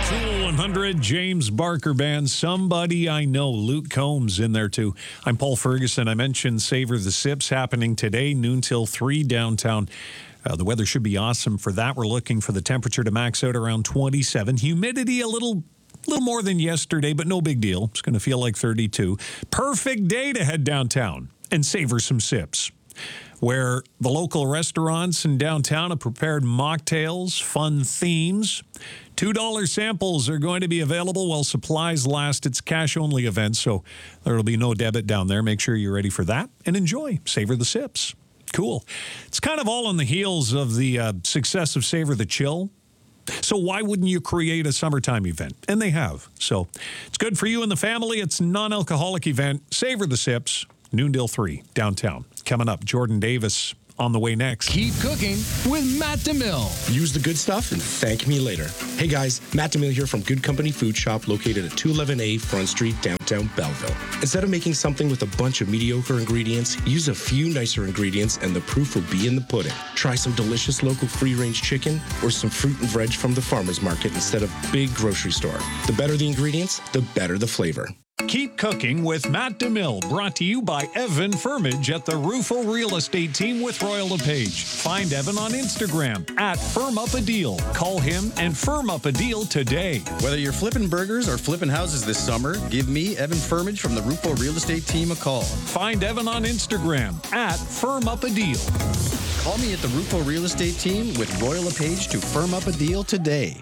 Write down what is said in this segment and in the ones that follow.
Cool 100, James Barker Band, Somebody I Know, Luke Combs in there too. I'm Paul Ferguson. I mentioned Savor the Sips happening today, noon till 3 downtown. The weather should be awesome for that. We're looking for the temperature to max out around 27. Humidity a little more than yesterday, but no big deal. It's going to feel like 32. Perfect day to head downtown and savor some sips, where the local restaurants in downtown have prepared mocktails, fun themes. $2 samples are going to be available while supplies last. It's cash-only event, so there will be no debit down there. Make sure you're ready for that and enjoy. Savor the sips. Cool. It's kind of all on the heels of the success of Savor the Chill. So why wouldn't you create a summertime event? And they have. So it's good for you and the family. It's a non-alcoholic event. Savor the Sips, noon till 3, downtown. Coming up, Jordan Davis on the way next. Keep cooking with Matt DeMille. Use the good stuff and thank me later. Hey guys, Matt DeMille here from Good Company Food Shop located at 211A Front Street, downtown Belleville. Instead of making something with a bunch of mediocre ingredients, use a few nicer ingredients and the proof will be in the pudding. Try some delicious local free-range chicken or some fruit and veg from the farmer's market instead of big grocery store. The better the ingredients, the better the flavor. Keep cooking with Matt DeMille, brought to you by Evan Firmage at the Rufo Real Estate Team with Royal LePage. Find Evan on Instagram at Firm Up a Deal. Call him and firm up a deal today. Whether you're flipping burgers or flipping houses this summer, give me, Evan Firmage from the Rufo Real Estate Team, a call. Find Evan on Instagram at Firm Up a Deal. Call me at the Rufo Real Estate Team with Royal LePage to firm up a deal today.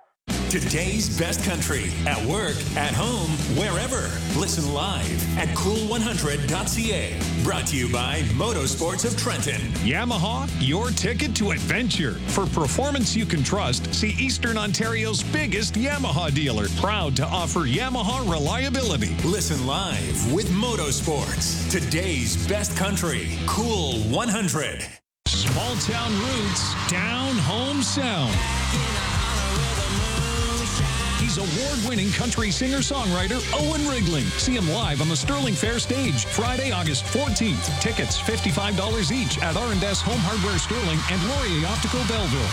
Today's best country, at work, at home, wherever. Listen live at cool100.ca. Brought to you by Motorsports of Trenton. Yamaha, your ticket to adventure. For performance you can trust, see Eastern Ontario's biggest Yamaha dealer. Proud to offer Yamaha reliability. Listen live with Motorsports. Today's best country, Cool 100. Small town roots, down home sound. He's award-winning country singer-songwriter Owen Rigling. See him live on the Sterling Fair stage Friday, August 14th. Tickets $55 each at R&S Home Hardware Sterling and Laurier Optical Belleville.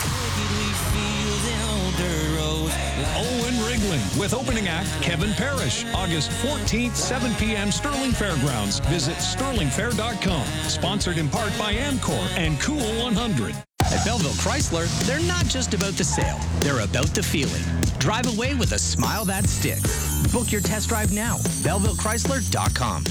Owen Rigling with opening act Kevin Parrish. August 14th, 7 p.m. Sterling Fairgrounds. Visit sterlingfair.com. Sponsored in part by Amcor and Cool 100. At Belleville Chrysler, they're not just about the sale. They're about the feeling. Drive away with a smile that sticks. Book your test drive now. BellevilleChrysler.com.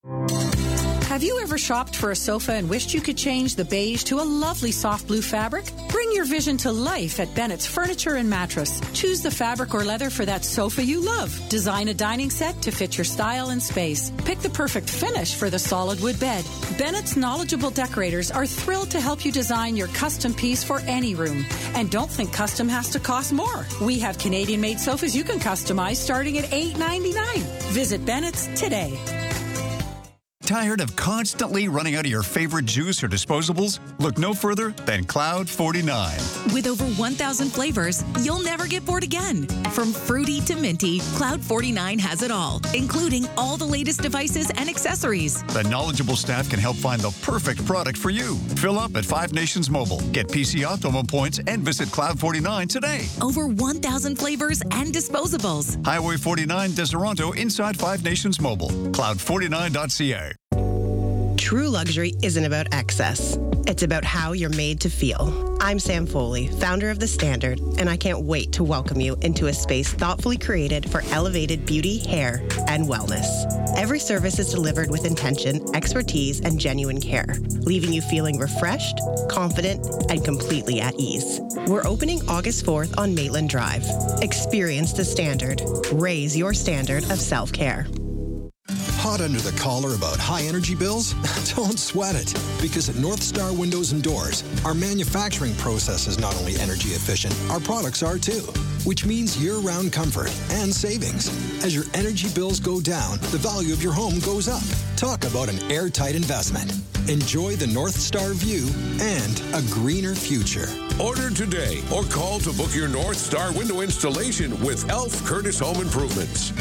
Have you ever shopped for a sofa and wished you could change the beige to a lovely soft blue fabric? Bring your vision to life at Bennett's Furniture and Mattress. Choose the fabric or leather for that sofa you love. Design a dining set to fit your style and space. Pick the perfect finish for the solid wood bed. Bennett's knowledgeable decorators are thrilled to help you design your custom piece for any room. And don't think custom has to cost more. We have Canadian-made sofas you can customize starting at $8.99. Visit Bennett's today. Tired of constantly running out of your favorite juice or disposables? Look no further than Cloud 49. With over 1,000 flavors, you'll never get bored again. From fruity to minty, Cloud 49 has it all, including all the latest devices and accessories. The knowledgeable staff can help find the perfect product for you. Fill up at Five Nations Mobile. Get PC Optimum points and visit Cloud 49 today. Over 1,000 flavors and disposables. Highway 49, Deseronto, inside Five Nations Mobile. Cloud49.ca. True luxury isn't about excess. It's about how you're made to feel. I'm Sam Foley, founder of The Standard, and I can't wait to welcome you into a space thoughtfully created for elevated beauty, hair, and wellness. Every service is delivered with intention, expertise, and genuine care, leaving you feeling refreshed, confident, and completely at ease. We're opening August 4th on Maitland Drive. Experience The Standard. Raise your standard of self-care. Hot under the collar about high energy bills? Don't sweat it, because at North Star Windows and Doors, our manufacturing process is not only energy efficient, our products are too, which means year-round comfort and savings. As your energy bills go down, the value of your home goes up. Talk about an airtight investment. Enjoy the North Star view and a greener future. Order today or call to book your North Star window installation with Elf Curtis Home Improvements.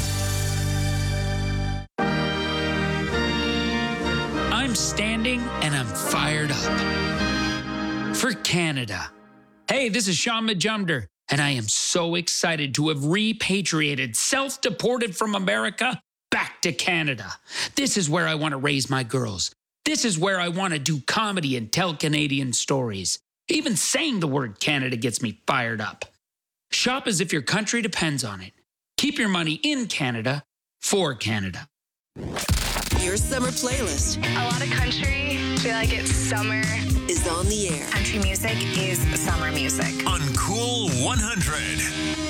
I'm standing and I'm fired up. For Canada. Hey, this is Sean Majumder. And I am so excited to have repatriated, self-deported from America back to Canada. This is where I want to raise my girls. This is where I want to do comedy and tell Canadian stories. Even saying the word Canada gets me fired up. Shop as if your country depends on it. Keep your money in Canada for Canada. Your summer playlist. A lot of country. I feel like it's summer. Is on the air. Country music is summer music. On Cool 100.